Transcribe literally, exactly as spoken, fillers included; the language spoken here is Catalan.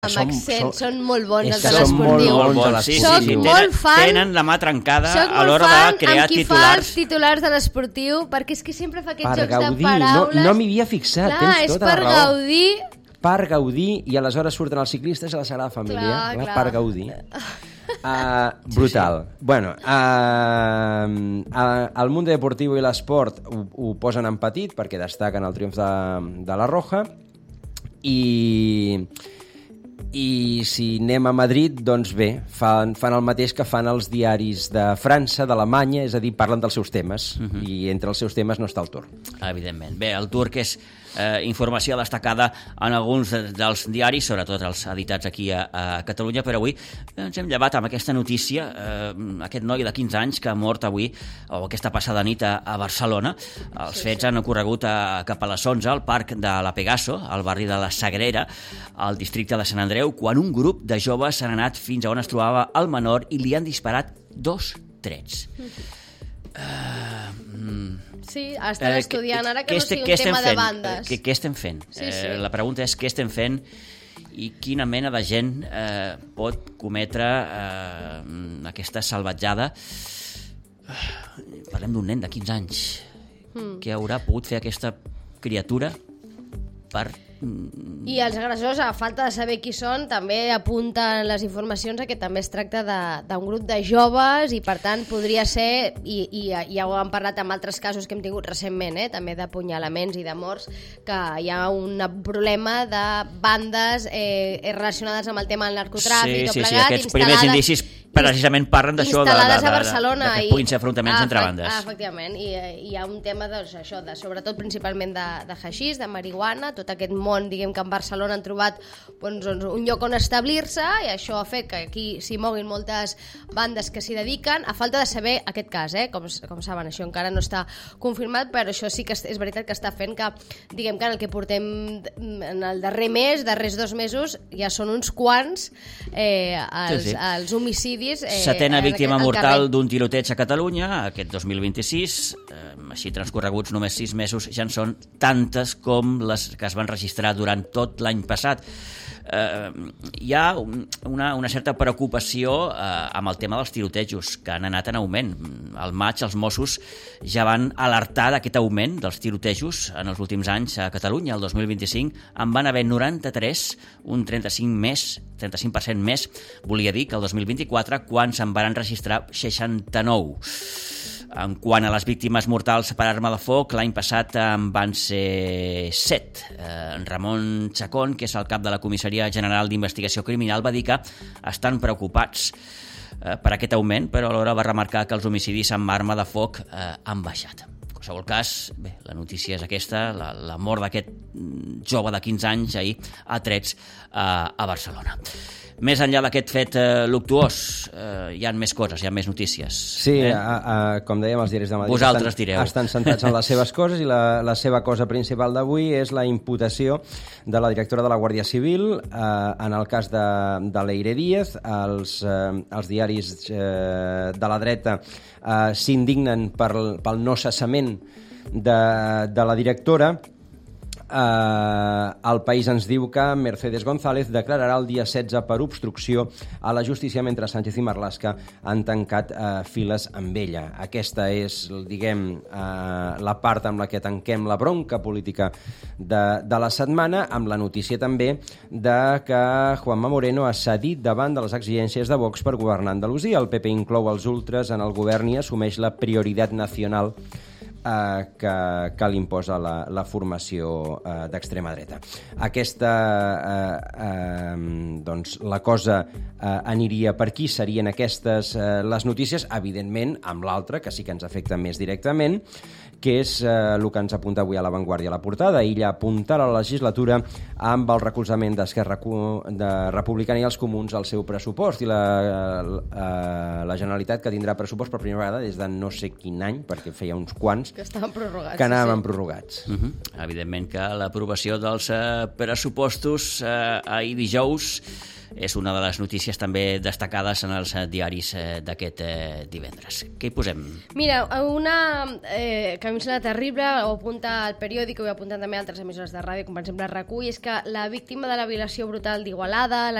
amb accent, són molt bons els de són l'Esportiu. molt bons, sí, Soc sí, sí. molt Tenen, fan- tenen la mà trencada Soc a l'hora de crear amb qui fa titulars. els titulars de l'Esportiu, perquè és que sempre fa aquests Per jocs gaudir, de paraules. no, no m'hi havia fixat, Clar, tens és tota per la raó. gaudir. Per gaudir, i aleshores surten els ciclistes a la Sagrada Família. Clar, Clar, clar. Per gaudir. Uh, brutal. Sí, sí. Bueno, uh, uh, el Mundo Deportivo i l'esport ho, ho posen en petit perquè destaquen el triomf de, de la Roja, i... I si anem a Madrid, doncs bé, fan, fan el mateix que fan els diaris de França, d'Alemanya, és a dir, parlen dels seus temes, uh-huh. i entre els seus temes no està el Tour. Evidentment. Bé, el Tour, que és eh, informació destacada en alguns dels diaris, sobretot els editats aquí a, a Catalunya, però avui ens hem llevat amb aquesta notícia, eh, aquest noi de quinze anys que ha mort avui, o aquesta passada nit a, a Barcelona. Els sí, fets sí. han ocorregut a, cap a les onze al parc de la Pegaso, al barri de la Sagrera, al districte de Sant Andreu, quan un grup de joves s'han anat fins a on es trobava el menor i li han disparat dos trets. Uh, mm, Sí, estan eh, estudiant ara que què no este- sigui què un estem tema fent? de bandes. Què, què estem fent? Sí, sí. Eh, la pregunta és què estem fent i quina mena de gent eh, pot cometre eh, aquesta salvatjada. Parlem d'un nen de quinze anys. Mm. Què haurà pogut fer aquesta criatura per... I els agressors, a falta de saber qui són, també apunten les informacions a que també es tracta d'un grup de joves i, per tant, podria ser, i, i ja ho hem parlat amb altres casos que hem tingut recentment, eh, també d'apunyalaments i de morts, que hi ha un problema de bandes eh, relacionades amb el tema del narcotràfic, sí, tot sí, plegat, sí, aquests primers indicis precisament parlen d'això, de, de, de, a Barcelona, de, de que i- puguin ser enfrontaments ah, entre efe- bandes. ah, efectivament, i eh, hi ha un tema doncs, això, de, sobretot principalment de, de haixís, de marihuana, tot aquest món, diguem que en Barcelona han trobat doncs, doncs, un lloc on establir-se, i això ha fet que aquí s'hi moguin moltes bandes que s'hi dediquen, a falta de saber aquest cas, eh? com, com saben, això encara no està confirmat, però això sí que és veritat que està fent que, diguem que en el que portem en el darrer mes, darrers dos mesos, ja són uns quants eh, els, Sí, sí. els homicidis eh, Setena en víctima aquest- al mortal carrer. d'un tiroteig a Catalunya aquest dos mil vint-i-sis, eh, així transcorreguts només sis mesos, ja en són tantes com les que es van registrar durant tot l'any passat. Eh, hi ha un, una, una certa preocupació eh, amb el tema dels tirotejos, que han anat en augment. Al maig els Mossos ja van alertar d'aquest augment dels tirotejos en els últims anys a Catalunya. El dos mil vint-i-cinc en van haver noranta-tres, un trenta-cinc més, trenta-cinc per cent més, volia dir que el dos mil vint-i-quatre, quan se'n van registrar seixanta-nou. En quant a les víctimes mortals per arma de foc, l'any passat en van ser set. Eh, Ramon Chacón, que és el cap de la Comissaria General d'Investigació Criminal, va dir que estan preocupats eh, per aquest augment, però alhora va remarcar que els homicidis amb arma de foc eh, han baixat. En qualsevol cas, bé, la notícia és aquesta, la, la mort d'aquest jove de quinze anys ahir a trets eh, a Barcelona. Més enllà d'aquest fet eh, luctuós, eh, hi ha més coses, hi ha més notícies. Sí, eh? a, a, com dèiem, els diaris de Madrid Vosaltres estan, direu. estan centrats en les seves coses, i la, la seva cosa principal d'avui és la imputació de la directora de la Guàrdia Civil eh, en el cas de, de Leire Díaz. Els, eh, els diaris eh, de la dreta eh, s'indignen per, pel no cessament de, de la directora. Uh, el País ens diu que Mercedes González declararà el dia setze per obstrucció a la justícia, mentre Sánchez i Marlaska han tancat uh, files amb ella. Aquesta és, diguem, uh, la part amb la que tanquem la bronca política de, de la setmana, amb la notícia també de que Juanma Moreno ha cedit davant de les exigències de Vox per governar Andalusia. El P P inclou els ultras en el govern i assumeix la prioritat nacional Eh, que, que li imposa la, la formació eh, d'extrema dreta. Aquesta, eh, eh, doncs, la cosa eh, aniria per aquí, serien aquestes eh, les notícies, evidentment, amb l'altra, que sí que ens afecta més directament, que és eh, el que ens apunta avui a l'avantguàrdia a la portada. Illa apunta a la legislatura amb el recolzament d'Esquerra de Republicana i els Comuns al seu pressupost, i la, la, la Generalitat, que tindrà pressupost per primera vegada des de no sé quin any, perquè feia uns quants Que estaven prorrogats. que anaven sí. prorrogats. Uh -huh. Evidentment que l'aprovació dels eh, pressupostos eh, ahir dijous és una de les notícies també destacades en els diaris d'aquest divendres. Què hi posem? Mira, una eh, que a mi em sembla terrible, ho apunta al periòdic, ho he apuntat també a altres emissores de ràdio, com per exemple RAC u, i és que la víctima de la violació brutal d'Igualada,